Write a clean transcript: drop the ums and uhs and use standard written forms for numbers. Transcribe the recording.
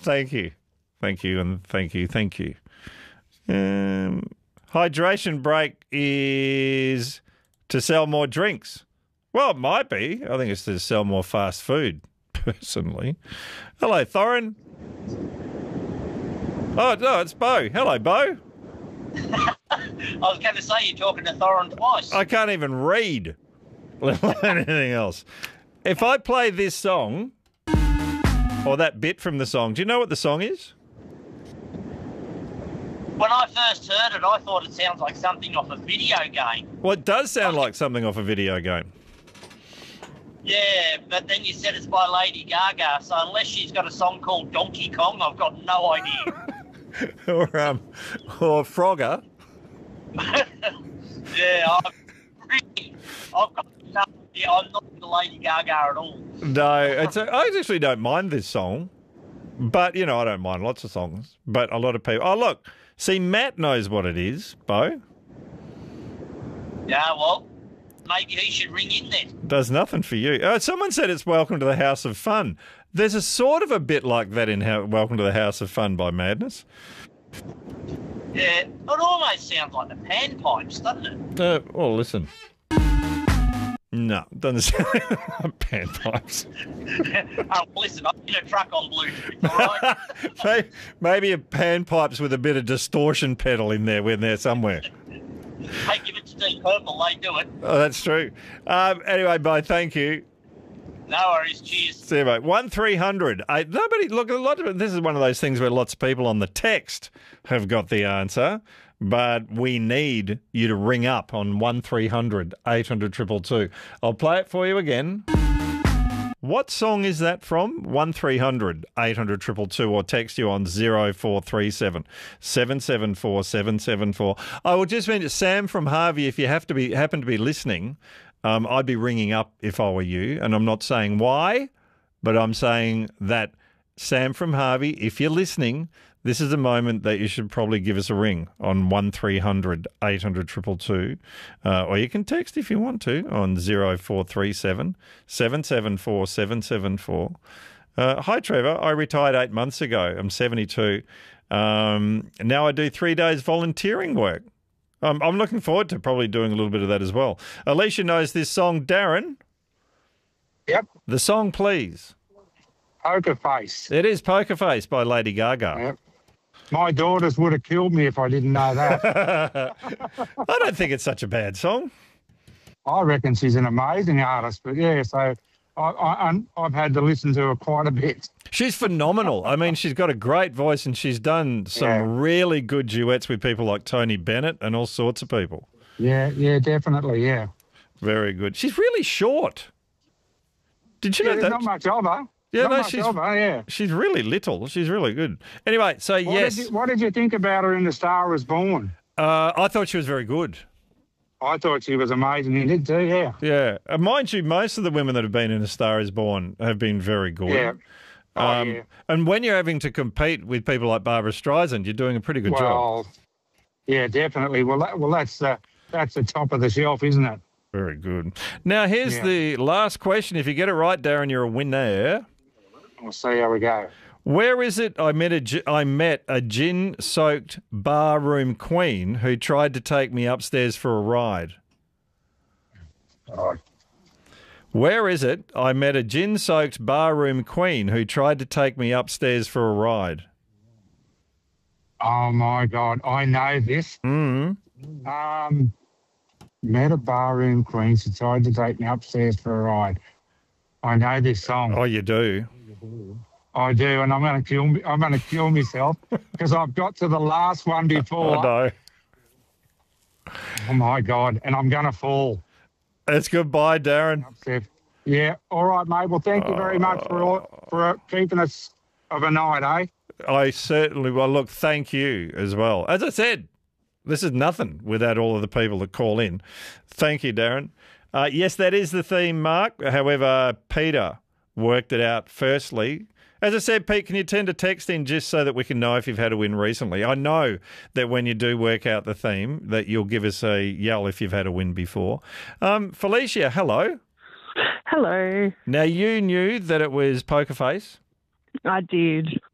Thank you. Thank you, and thank you. Thank you. Hydration break is to sell more drinks. Well, it might be. I think it's to sell more fast food, personally. Hello, Thorin. Oh, no, it's Bo. Hello, Bo. I was going to say you're talking to Thorin twice. I can't even read, let alone anything else. If I play this song, or that bit from the song, do you know what the song is? When I first heard it, I thought it sounds like something off a video game. Well, it does sound like something off a video game. Yeah, but then you said it's by Lady Gaga, so unless she's got a song called Donkey Kong, I've got no idea. or Frogger. Yeah, I've got no idea. I'm not into Lady Gaga at all. No, I actually don't mind this song, but, you know, I don't mind lots of songs, but a lot of people... Oh, look, see, Matt knows what it is, Bo. Yeah, well, maybe he should ring in then. Does nothing for you. Someone said it's Welcome to the House of Fun. There's a sort of a bit like that in Welcome to the House of Fun by Madness. Yeah, it almost sounds like the panpipes, doesn't it? Well, listen. No, doesn't sound like panpipes. Oh, listen, I'm in a truck on Bluetooth, all right? Maybe a panpipes with a bit of distortion pedal in there somewhere. Hey, give it to Deep Purple, they do it. Oh, that's true. Anyway, Bo, thank you. No worries, cheers. See you, mate. 1300. Nobody, look, this is one of those things where lots of people on the text have got the answer, but we need you to ring up on 1300 800 222. I'll play it for you again. What song is that from? 1300 800 222, or text you on 0437 774 774. I will just mention Sam from Harvey, if you happen to be listening, I'd be ringing up if I were you, and I'm not saying why, but I'm saying that Sam from Harvey, if you're listening, this is a moment that you should probably give us a ring on 1300 800 222, or you can text if you want to on 0437 774 774. Hi, Trevor. I retired 8 months ago. I'm 72. Now I do 3 days volunteering work. I'm looking forward to probably doing a little bit of that as well. Alicia knows this song. Darren? Yep. The song, please. Poker Face. It is Poker Face by Lady Gaga. Yep. My daughters would have killed me if I didn't know that. I don't think it's such a bad song. I reckon she's an amazing artist, but yeah, so I've had to listen to her quite a bit. She's phenomenal. I mean, she's got a great voice, and she's done some really good duets with people like Tony Bennett and all sorts of people. Yeah, definitely, yeah. Very good. She's really short. Did you know that? Not much of her. Yeah, she's really little. She's really good. Anyway, so yes. What did you think about her in The Star Is Born? I thought she was very good. I thought she was amazing. You did too, yeah. Yeah. Mind you, most of the women that have been in A Star Is Born have been very good. Yeah. Yeah. And when you're having to compete with people like Barbara Streisand, you're doing a pretty good job. Yeah, definitely. That's the top of the shelf, isn't it? Very good. Now, here's the last question. If you get it right, Darren, you're a winner. We'll see how we go. Where is it I met a gin-soaked barroom queen who tried to take me upstairs for a ride? Oh. Where is it I met a gin-soaked barroom queen who tried to take me upstairs for a ride? Oh, my God. I know this. Mm-hmm. Met a barroom queen who tried to take me upstairs for a ride. I know this song. Oh, you do? I do, and I'm going to kill myself because I've got to the last one before. Oh, no. Oh, my God, and I'm going to fall. It's goodbye, Darren. Yeah, all right, mate. Well, thank you very much for keeping us of a night, eh? I certainly will. Look, thank you as well. As I said, this is nothing without all of the people that call in. Thank you, Darren. Yes, that is the theme, Mark. However, Peter worked it out firstly. As I said, Pete, can you tend to text in just so that we can know if you've had a win recently? I know that when you do work out the theme that you'll give us a yell if you've had a win before. Felicia, hello. Hello. Now, you knew that it was Poker Face? I did.